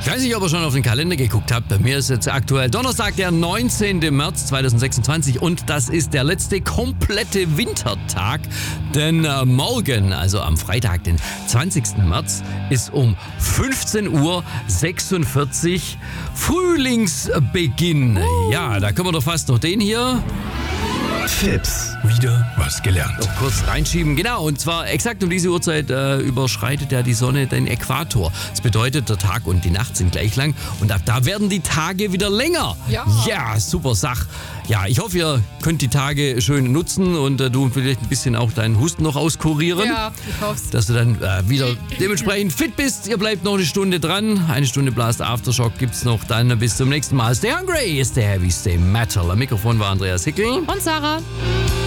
Ich weiß nicht, ob ihr schon auf den Kalender geguckt habt. Bei mir ist jetzt aktuell Donnerstag, der 19. März 2026 und das ist der letzte komplette Wintertag. Denn morgen, also am Freitag, den 20. März, ist um 15:46 Uhr Frühlingsbeginn. Ja, da können wir doch fast noch den hier. Fips. Wieder was gelernt. Noch kurz reinschieben. Genau, und zwar exakt um diese Uhrzeit überschreitet ja die Sonne den Äquator. Das bedeutet, der Tag und die Nacht sind gleich lang und ab da werden die Tage wieder länger. Ja, super Sach. Ja, ich hoffe, ihr könnt die Tage schön nutzen und du vielleicht ein bisschen auch deinen Husten noch auskurieren. Ja, ich hoffe es. Dass du dann wieder dementsprechend fit bist. Ihr bleibt noch eine Stunde dran. Eine Stunde Blast Aftershock gibt's noch. Dann bis zum nächsten Mal. Stay hungry, stay heavy, stay metal. Am Mikrofon war Andreas Hickel. Und Sarah.